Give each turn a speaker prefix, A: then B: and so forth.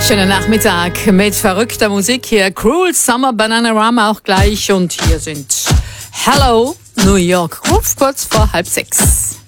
A: Schönen Nachmittag mit verrückter Musik hier. Cruel Summer, Bananarama auch gleich. Und hier sind Hello New York Groove kurz vor 5:30.